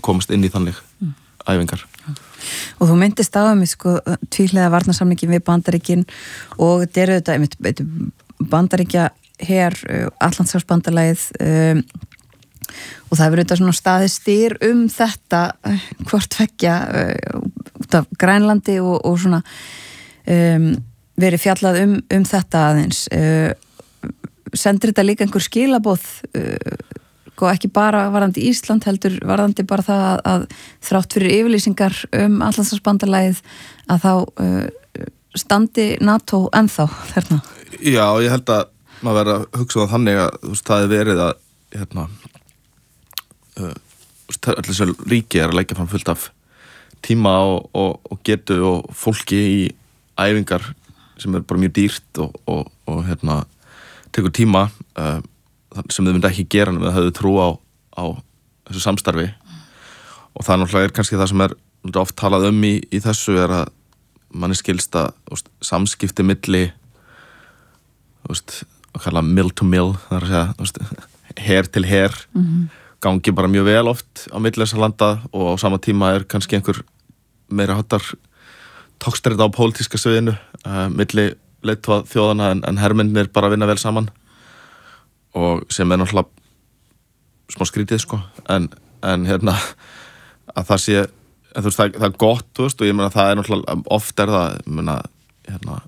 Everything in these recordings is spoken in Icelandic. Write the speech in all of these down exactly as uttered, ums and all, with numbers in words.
komast inn í þannig mm. æfingar. Og þú myndist á um sko, tvíhliða varnarsamningin við Bandaríkin og þetta eru þetta Bandaríkja her Atlantshafsbandalagið um, og það hefur auðvitað svona staðið styr um þetta hvort tveggja út af Grænlandi og, og svona um, verið fjallað um, um þetta aðeins uh, sendir þetta líka einhver skilaboð uh, og ekki bara varðandi Ísland heldur varðandi bara það að, að þrátt fyrir yfirlýsingar um Atlantshafsbandalagið að þá uh, standi NATO ennþá þarna? Já, ég held að maður verður að hugsa það þannig að þú veist, það er verið að hérna uh, allir þessu ríki er að leggja fram fullt af tíma og, og, og getu og fólki í æfingar sem er bara mjög dýrt og, og, og hérna tekur tíma uh, sem þau myndi ekki gera en við höfðu trú á, á þessu samstarfi og það náttúrulega er kannski það sem er oft talað um í, í þessu er að manni skilst að veist, samskipti milli þú veist að kalla mill to mill, það er að segja veist, her til her mm-hmm. gangi bara mjög vel oft á milli þess að landa og á sama tíma er kannski einhver meira hattar tókstrið á pólitíska sviðinu uh, milli leiðtoga þjóðana en, en hermennir bara vinna vel saman og sem er náttúrulega smá skrítið sko en, en hérna að það sé en þú veist það, það er gott þú veist og ég meina það er náttúrulega oft er það ég meina hérna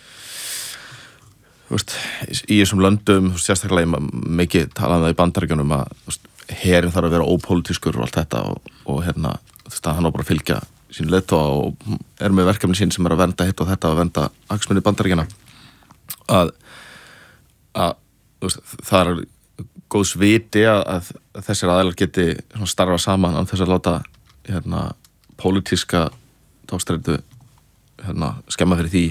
þú veist í þessum löndum sérstaklega mikið talað um það í Bandaríkjunum að þú veist herinn þarf að vera ópólitískur og allt þetta og, og hérna þú veist að hann á bara að fylgja sín leiðtoga og er með verkefni sín sem er að vernda hitt og þetta að vernda hagsmuni Bandaríkjanna að, að þú veist, það er góðs viti að, að, að þessir aðeinar geti starfa saman án þess að láta hérna pólitíska tókstreitu hérna skemma fyrir því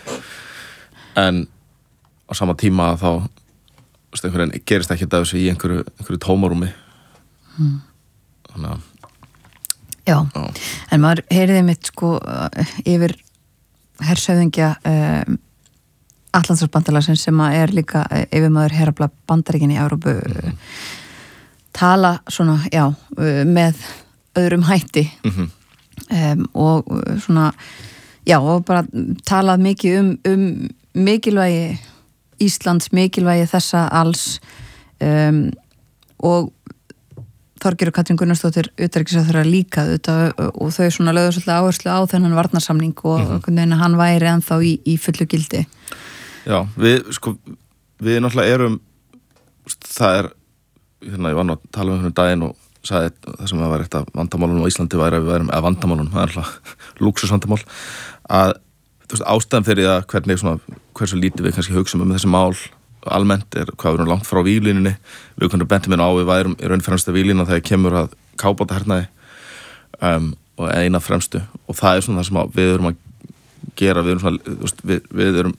en á sama tíma þá veist, einhverjum gerist ekki þetta þessu í einhverju, einhverju tómarúmi hmm. þannig að Já, Já, en maður heyriði mitt sko yfir hershöfðingja um, Atlantshafsbandalagsins sem er líka yfir maður herafla Bandaríkin í Evrópu mm-hmm. tala svona, já, með öðrum hætti mm-hmm. um, og svona, já, og bara talað mikið um, um mikilvægi Íslands, mikilvægi þessa alls um, og Þorgerður Katrín Gunnarsdóttir utanríkisráðherra líka auðvitað, og þau svona lögðu svolítið áherslu á þennan varnarsamning og mm-hmm. hann væri ennþá í, í fullu gildi. Já, við sko við náttúrulega erum það er, hérna ég var nú að tala um hérna daginn og sagði það sem að var eitt af vandamálunum á Íslandi væri að við værum, eða vandamálunum, það er alltaf lúksusvandamál að þú veist ástæðan fyrir að hvernig svona hversu lítið við kannski hugsum um þessi mál almennt er hvað við erum langt frá víglínunni við kannum bentum inn á við værum í raun fremstu víglína þegar kemur að kafbátahernaði um, og eina fremstu og það er svona það sem við erum að gera við erum svona við, við erum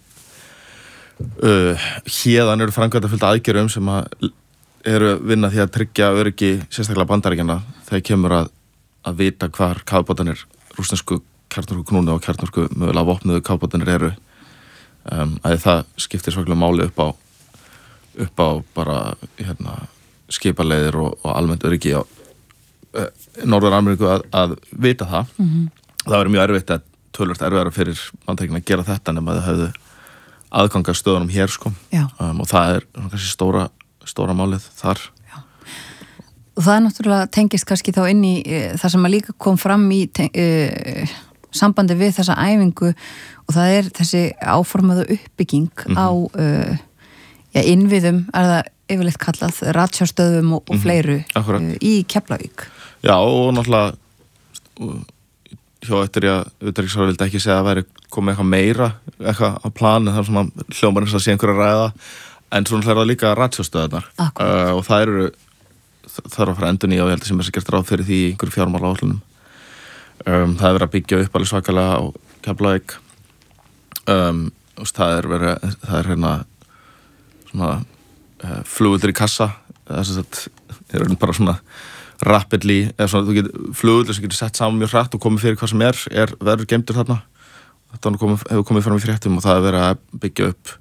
uh, hérðan eru framkvæmda fullt aðgerðum sem að eru vinna því að tryggja öryggi sérstaklega Bandaríkjanna þegar kemur að, að vita hvar kafbátanir rússnesku kjarnorku knúnu og kjarnorku mögulega vopnuðu kafbátanir eru um, að það skiptir svaklega máli upp á upp á bara hérna, skipaleiðir og, og almennt öryggi á uh, Norður-Ameríku að, að vita það. Mm-hmm. Það verður mjög erfitt að tölvöld erfiðara fyrir Bandaríkjanna að gera þetta nema þau höfðu aðgang að stöðunum hér sko um, og það er kannski stóra, stóra málið þar. Já. Og það er náttúrulega tengist kannski þá inn í uh, það sem að líka kom fram í uh, sambandi við þessa æfingu og það er þessi áformaðu uppbygging mm-hmm. á uh, Já, innviðum er það yfirleitt kallað ratsjárstöðum og, og fleiru mm-hmm. uh, í Keflavík. Já, og náttúrulega hjá eftir ég að utanríkisráðherra vildi ekki segja að væri komið eitthvað meira eitthvað á plan, það er svona hljómar eins að sé einhverja ræða, en svona er það líka ratsjárstöðunar uh, og það eru það er að fara endun í og ég held að sem er gert ráð fyrir því í einhverju fjármálaáætlunum. Um, það er verið að byggja upp alveg svakalega á Keflavík um, og það er verið, það er hérna svona uh, flugullir í kassa þess að það er bara svona rapidly, eða svona þú getur flugullir sem getur sett saman mjög hratt og komið fyrir hvað sem er, er verður geymdur þarna þetta komið, hefur komið fram í fréttum og það er verið að byggja upp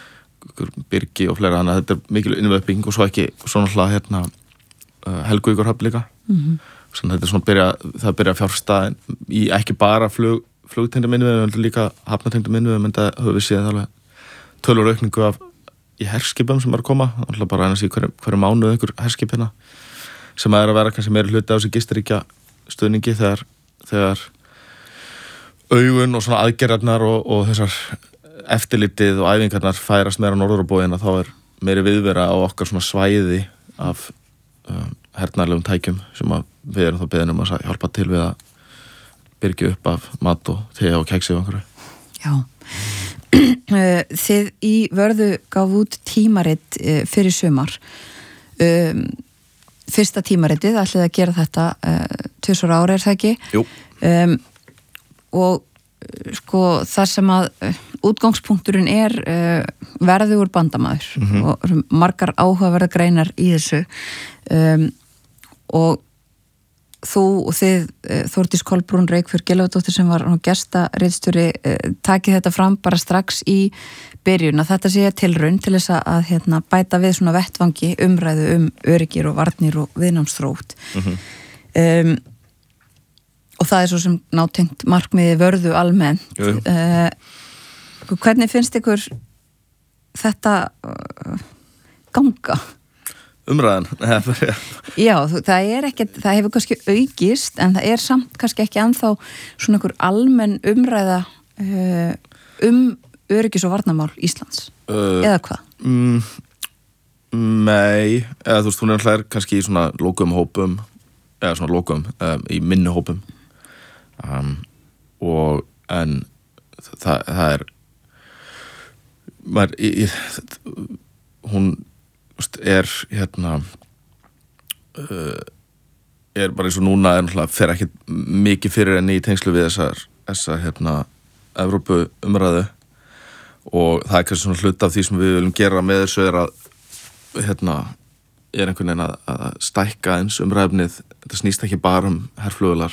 byrgi og fleira, þannig að þetta er mikil innviðuppbygging og svo ekki svona hlað hérna uh, Helguvíkurhöfn líka mm-hmm. Svona, þetta er svona byrja, það byrja að fjárfesta í ekki bara flug, flugtengdum innviðum, en líka hafnatengdum innviðum, en það höfum við séð tölur aukningu af í herskipum sem er að koma, alltaf bara ennast í hverju, hverju mánuð einhver herskip hérna, sem er að vera kannski meiri hluti á þessi gistiríkja stuðningi þegar, þegar augun og svona aðgerðarnar og, og þessar eftirlitið og æfingarnar færast meira á norðurabóðina, þá er meiri viðvera á okkar svona svæði af um, hernaðarlegum tækjum sem að við erum þá beðin um að hjálpa til við að byrgja upp af mat og te og keksi og einhverju. Já. Þið í Vörðu gaf út tímarit fyrir sumar. Um, fyrsta tímaritið, ætlið að gera þetta uh, tvisvar ári, er það ekki? Jú. Um, og sko það sem að uh, útgangspunkturinn er uh, verðugur bandamaður mm-hmm. og margar áhugaverða greinar í þessu um, og þú og þið, Þórdís Kolbrún Reykfjörð Gylfadóttir sem var gesta ritstjóri, takið þetta fram bara strax í byrjun að þetta sé tilraun til þess að hérna, bæta við svona vettvangi umræðu um öryggir og varnir og viðnámsþrótt mm-hmm. um, og það er svo sem nátengt markmiði Vörðu almennt uh, hvernig finnst ykkur þetta uh, ganga? Umræðan. Já, það er ekkert, það hefur kannski aukist en það er samt kannski ekki ennþá svona einhver almenn umræða uh, um öryggis- og varnarmál Íslands, uh, eða hvað? Mm, nei, eða þú veist, hún er alltaf kannski í svona lokum hópum, eða svona lokum um, í minni hópum um, og en það, það er maður í, í, hún er hérna uh, er bara eins og núna er náttúrulega fer ekki mikið fyrir enn í tengslu við þessar, þessar hérna Evrópu umræðu og það er kannski svona hluta af því sem við viljum gera með þessu er að hérna er einhvern veginn að, að stækka eins umræfnið, þetta snýst ekki bara um herflugvélar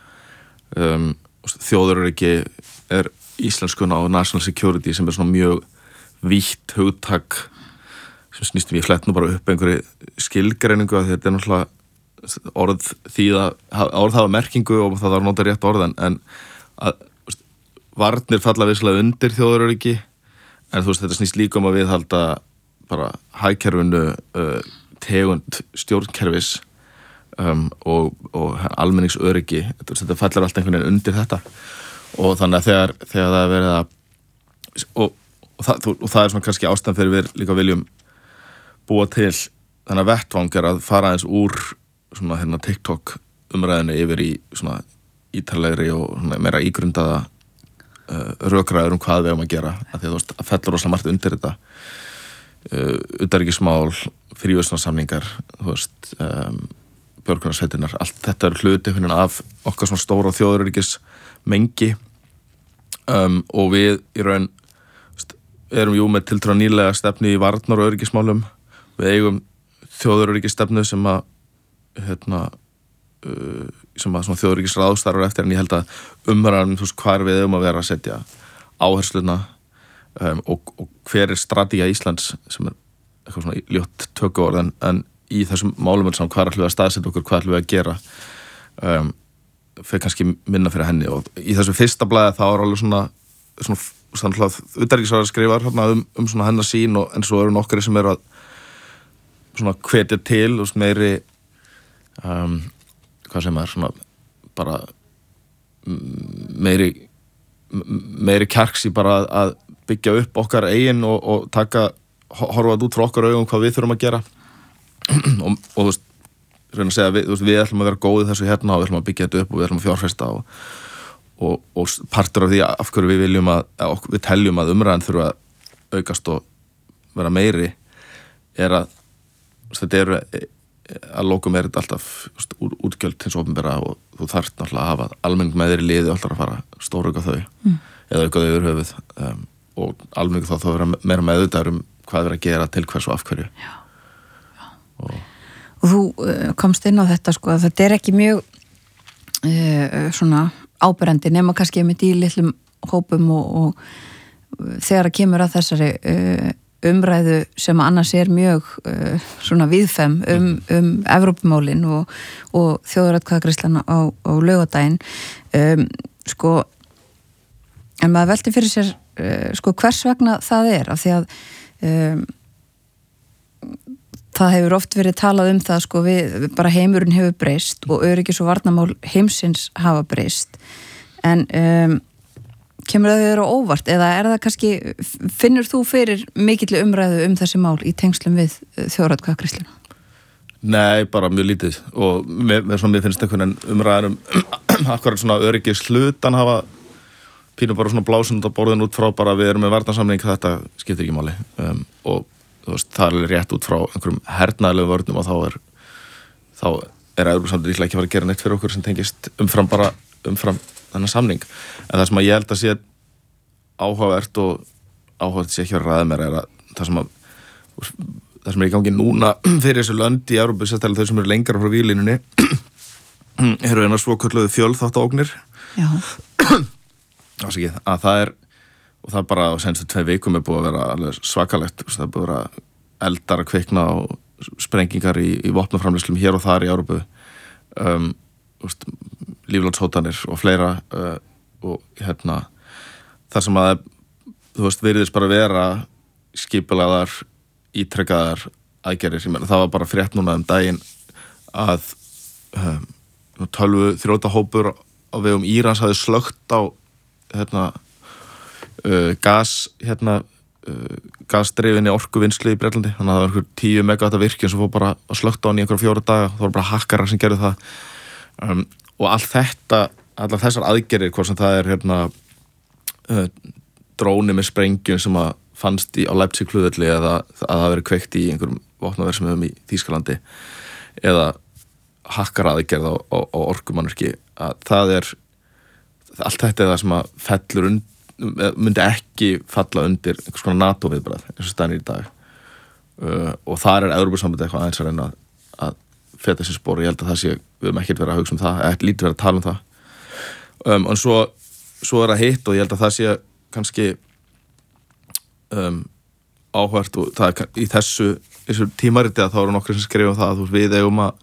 um, þjóðaröryggi er íslenskuna á national security sem er svona mjög vítt hugtak sem snýstum ég flett nú bara upp einhverju skilgreiningu að þetta er náttúrulega orð þýða, orð hafa merkingu og það var nota rétt orðan en að veist, varnir falla vissulega undir þjóðaröryggi en þú veist þetta snýst líka um að viðhalda bara hagkerfinu uh, tegund stjórnkerfis um, og, og almenningsöryggi þetta, þetta fallar allt einhvern veginn undir þetta og þannig að þegar, þegar það er verið að og, og, það, og það er svona kannski ástæðan fyrir við líka viljum búa til þannig að vettvang er að fara aðeins úr svona hérna TikTok umræðinu yfir í svona ítarlegri og svona meira ígrundaða uh, rökræður um hvað við erum að gera að því að þú veist að fellur rosalega margt undir þetta uh, utanríkismál, fríverslunarsamningar þú veist um, björgunarsveitirnar, allt þetta er hluti af okkar svona stóra þjóðaröryggis mengi um, og við í raun veist, erum jú með tiltölulega nýlega stefnu í varnar- og öryggismálum við eigum þjóðaröryggisstefnu sem að hérna uh, sem að svona þjóðaröryggisráð starfar eftir en ég held að umræðan þú veist hvar við eigum að vera að setja áhersluna um, og, og hver er strategía Íslands sem er eitthvað svona ljótt tökuorð en, en í þessum málum er saman hvar ætlum við að staðsetja okkur, hvað ætlum við að gera um, fyrir kannski minna fyrir henni og í þessu fyrsta blaði þá er alveg svona svona, svona utanríkisráðherra skrifar hérna, um, um svona hennar sín og en svo eru nokkri sem eru að svona hvetja til og meiri um, hvað sem er svona bara meiri meiri kjarks í bara að byggja upp okkar eigin og, og taka horfað út frá okkar augum hvað við þurfum að gera og, og þú veist reyna að segja við, veist, við ætlum að vera góðið þessu hérna og við ætlum að byggja þetta upp og við ætlum að fjárfesta og, og, og partur af því af hverju við viljum að, að við teljum að umræðan þurfa að aukast og vera meiri er að þetta eru að lokum er þetta alltaf veist, útgjöld hins opinbera og þú þarft náttúrulega að hafa almenning með þér í liði og alltaf að fara stórauka þau mm. eða auka þau yfir höfuð um, og almenning þá þá vera meira meðvitaður um hvað er að gera til hvers og af hverju Já. Já. Og, og þú uh, komst inn á þetta sko að þetta er ekki mjög uh, svona áberandi nema kannski með í litlum hópum og, og þegar að kemur að þessari uh, umræðu sem annars er mjög uh, svona viðfem um, um Evrópumálin og, og þjóðaratkvæðagreiðslan á, á laugardaginn um, sko en maður velti fyrir sér uh, sko hvers vegna það er af því að um, það hefur oft verið talað um það sko við, bara heimurinn hefur breyst og öryggis og varnarmál heimsins hafa breyst en um, kemur það þér á óvart eða er það kannski, finnur þú fyrir mikilli umræðu um þessi mál í tengslum við þjóðaratkvæðagreiðsluna? Nei, bara mjög lítið og mér, mér, mér finnst einhvern veginn umræðan um akkurat svona öryggis hlutan hafa pínu bara svona blásun út á borðin út frá bara við erum með varnarsamning, þetta skiptir ekki máli um, og þú veist, það er rétt út frá einhverjum hernaðilegu vörnum og þá er þá er Evrópusambandið líklega ekki að fara að gera neitt fyrir okkur sem tengist umfram bara umfram þennan samning en það sem að ég held að sé áhugavert og áhugavert sé ekki að ræða mér er að það sem að það sem er í gangi núna fyrir þessu lönd í Evrópu sérstaklega þau sem eru lengra frá víglínunni eru einar svokölluðu fjölþáttaógnir að það er og það bara á senstu tvei vikum er búið að vera alveg svakalegt, það er búið að vera eldar að kvikna og sprengingar í, í vopnaframleiðslum hér og þar í Evrópu um, líflátshótanir og fleira uh, og hérna þar sem að þú veist, virðist bara vera skipulagðar, ítrekkaðar aðgerðir, ég meina, það var bara frétt núna um daginn að um, tölvu þrjótahópur á vegum Írans hafði slökkt á hérna Uh, gas hérna uh, gasdrifinni orkuvinnslu í Bretlandi þannig að það var einhver tíu megavata virkjun sem fór bara að slökkta á hann í einhverja fjóra daga það var bara hakkarar sem gerðu það um, og allt þetta, allar þessar aðgerðir hvort sem það er hérna uh, dróni með sprengjun sem að fannst í, á Leipzig-flugvelli eða að það verið kveikt í einhverjum vopnaverksmiðjum í Þýskalandi eða hakkaraðgerð á, á, á orkumannvirki að það er allt þetta er það sem að fellur undir myndi ekki falla undir einhvers konar NATO viðbragð eins og staðan í dag uh, og þar er Evrópusambandið eitthvað aðeins að reyna að, að feta þessi spor og ég held að það sé, við höfum ekkert verið að hugsa um það ekkert lítið verið að tala um það um, en svo, svo er það hitt og ég held að það sé kannski um, áhvert og það er í þessu, þessu tímariti að þá eru nokkri sem skrifa um það að við eigum að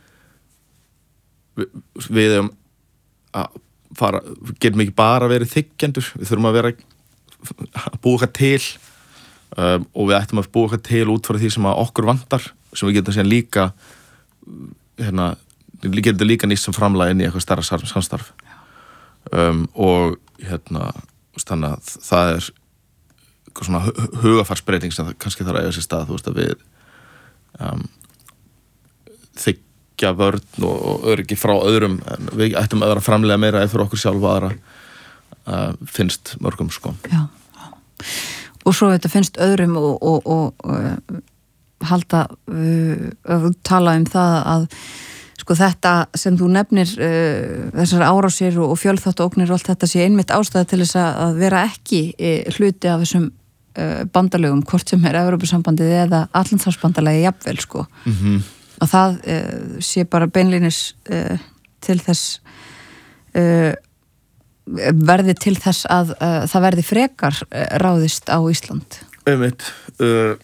við, við eigum að fara, við getum ekki bara verið þiggjendur, við þurfum að vera að búa eitthvað til um, og við ættum að búa eitthvað til út frá því sem að okkur vantar, sem við getum síðan líka hérna, við getum líka nýst sem framlag inn í eitthvað stærra samstarf um, og hérna, þannig að það er eitthvað svona hugafarsbreyting sem það kannski þarf að eiga sér stað, þú veist að við um, þiggja vörn og öryggi frá öðrum en við ættum að vera framlega meira eða fyrir okkur sjálf og aðra uh, finnst mörgum sko já, já. Og svo þetta finnst öðrum og, og, og uh, halda uh, að tala um það að sko þetta sem þú nefnir uh, þessar árásir og, og fjölþáttaógnir og allt þetta sé einmitt ástæða til þess að vera ekki uh, hluti af þessum uh, bandalögum, hvort sem er Evrópusambandið eða Atlantshafsbandalagi jafnvel sko mhm að það uh, sé bara beinlínis uh, til þess uh, verði til þess að uh, það verði frekar uh, ráðist á Ísland. Einmitt. Uh,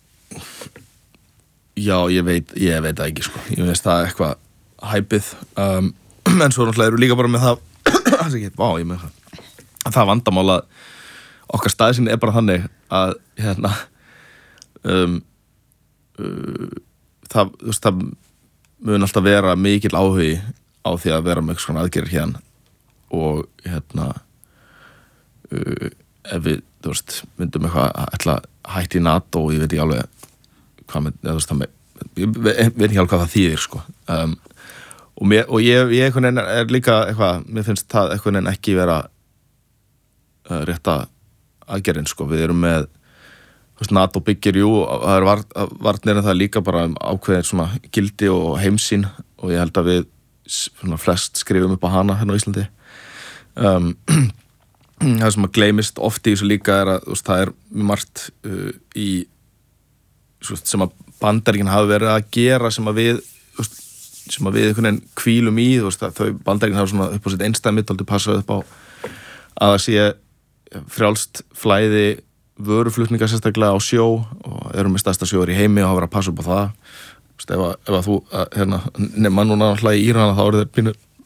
já, ég veit, ég veit það ekki sko. Ég veist það eitthvað hæpið. Um, en svo náttúrulega eru líka bara með það, það er ekki, vá, ég með það. Það vandamál að okkar staðsinn er bara þannig að hérna um, uh, Það, þú veist, það mun alltaf vera mikill áhugi á því að vera með eitthvað svona aðgerðir hérna og hérna uh, ef við, þú veist, myndum eitthvað að ætla hætti í NATO og ég veit ekki alveg hvað með, eða þú veist, það með, ég veit ekki alveg hvað það þýðir, sko um, og, mér, og ég, ég einhvern veginn er líka eitthvað, mér finnst það einhvern veginn ekki vera uh, rétta aðgerðin, sko, við erum með NATO byggir, jú, það er var, varnir en það er líka bara ákveðin svona gildi og heimsýn og ég held að við svona flest skrifum upp á hana hérna á Íslandi um, það sem að gleymist oft í þessu líka er að veist, það er margt uh, í sem að Bandaríkin hafi verið að gera sem að við veist, sem að við einhvern veginn hvílum í veist, þau Bandaríkin hafi svona upp á sitt einstæmi aldrei passað upp á að það sé frjálst flæði vöruflutninga sérstaklega á sjó og erum með stærsta sjóður í heimi og hafa verið að passa upp á það. Ef að, ef að þú, að, hérna, nema núna alltaf í Írana þá eru þeir pínu